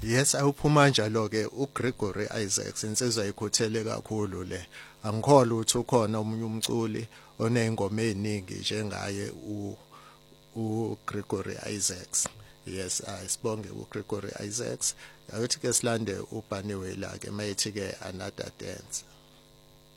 Yes, awuphuma njalo ke uGregory Isaacs insizwa ayikhuthele kakhulu le. Angikholwa ukuthi ukhona omunye umculi onezingoma eziningi njengaye uGregory Isaacs. Yes, sibonge uGregory Isaacs. Akuthi ke silande uBaniwe la ke mayithi ke another dance.